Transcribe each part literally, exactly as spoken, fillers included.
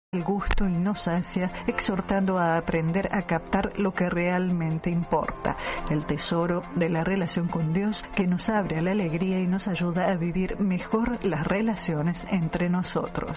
El gusto y nos sacia, exhortando a aprender a captar lo que realmente importa, el tesoro de la relación con Dios que nos abre a la alegría y nos ayuda a vivir mejor las relaciones entre nosotros.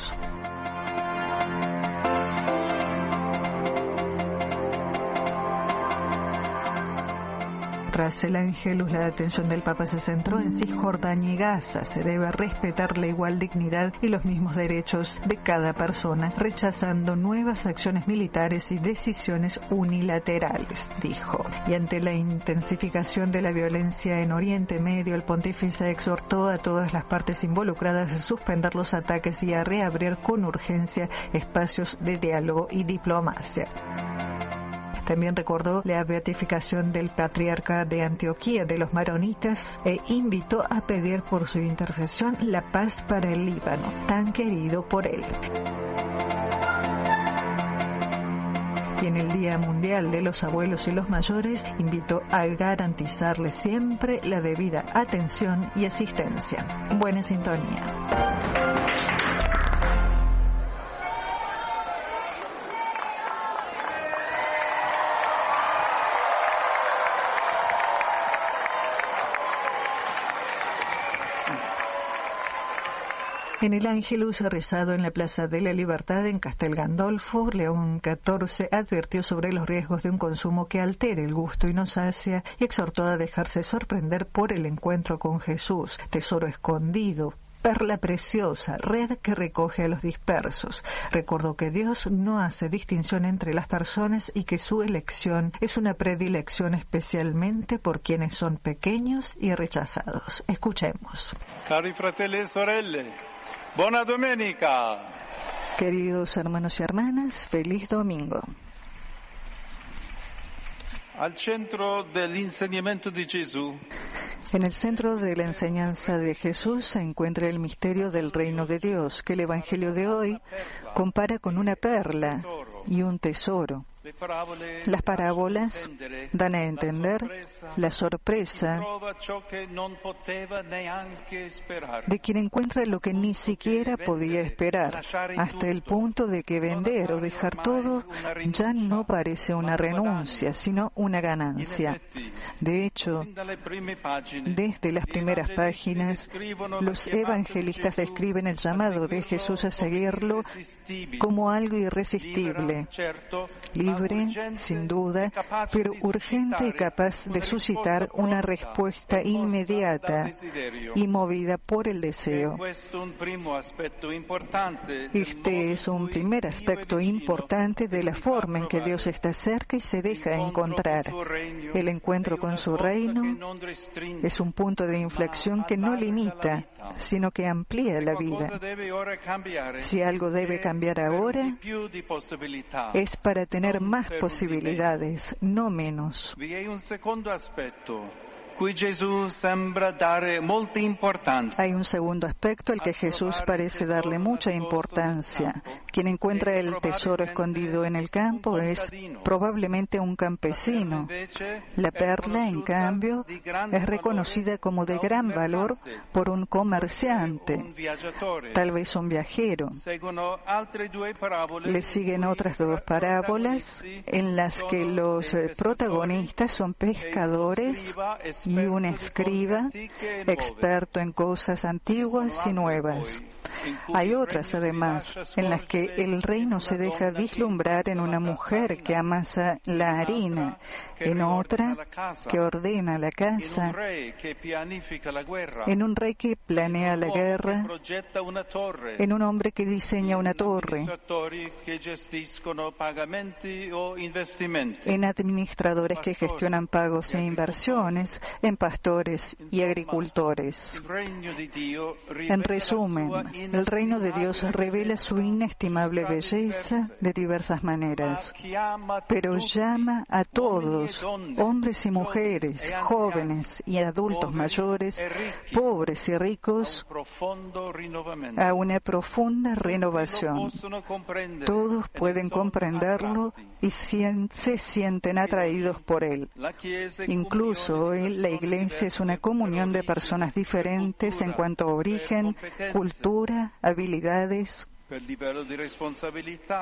Tras el Ángelus, la atención del Papa se centró en Cisjordania y Gaza. Se debe respetar la igual dignidad y los mismos derechos de cada persona, rechazando nuevas acciones militares y decisiones unilaterales, dijo. Y ante la intensificación de la violencia en Oriente Medio, el pontífice exhortó a todas las partes involucradas a suspender los ataques y a reabrir con urgencia espacios de diálogo y diplomacia. También recordó la beatificación del patriarca de Antioquía de los maronitas e invitó a pedir por su intercesión la paz para el Líbano, tan querido por él. Y en el Día Mundial de los Abuelos y los Mayores, invitó a garantizarles siempre la debida atención y asistencia. Buena sintonía. En el Ángelus rezado en la Plaza de la Libertad en Castel Gandolfo, León catorce advirtió sobre los riesgos de un consumo que altere el gusto y nos sacia y exhortó a dejarse sorprender por el encuentro con Jesús, tesoro escondido, perla preciosa, red que recoge a los dispersos. Recordó que Dios no hace distinción entre las personas y que su elección es una predilección especialmente por quienes son pequeños y rechazados. Escuchemos. Cari fratelli e sorelle, buona domenica. Queridos hermanos y hermanas, feliz domingo. Al centro del enseñamiento de Jesús. En el centro de la enseñanza de Jesús se encuentra el misterio del reino de Dios, que el Evangelio de hoy compara con una perla y un tesoro. Las parábolas dan a entender la sorpresa de quien encuentra lo que ni siquiera podía esperar, hasta el punto de que vender o dejar todo ya no parece una renuncia, sino una ganancia. De hecho, desde las primeras páginas, los evangelistas describen el llamado de Jesús a seguirlo como algo irresistible, libre, sin duda, pero urgente y capaz de suscitar una respuesta inmediata y movida por el deseo. Este es un primer aspecto importante de la forma en que Dios está cerca y se deja encontrar. El encuentro con su reino es un punto de inflexión que no limita, sino que amplía la vida. Si algo debe cambiar ahora, es para tener más posibilidades, no menos. Hay un segundo aspecto al que Jesús parece darle mucha importancia. Quien encuentra el tesoro escondido en el campo es probablemente un campesino. La perla, en cambio, es reconocida como de gran valor por un comerciante, tal vez un viajero. Le siguen otras dos parábolas en las que los protagonistas son pescadores y un escriba experto en cosas antiguas y nuevas. Hay otras, además, en las que el reino se deja vislumbrar en una mujer que amasa la harina, en otra que ordena la casa, en un rey que planea la guerra, en un hombre que diseña una torre, en administradores que gestionan pagos e inversiones, en pastores y agricultores. En resumen, el reino de Dios revela su inestimable belleza de diversas maneras, pero llama a todos, hombres y mujeres, jóvenes y adultos mayores, pobres y ricos, a una profunda renovación. Todos pueden comprenderlo y se sienten atraídos por él. Incluso hoy la Iglesia es una comunión de personas diferentes en cuanto a origen, cultura, habilidades,